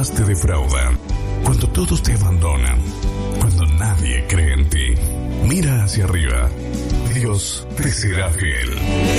demás te defraudan, cuando todos te abandonan, cuando nadie cree en ti, mira hacia arriba. Dios te será fiel.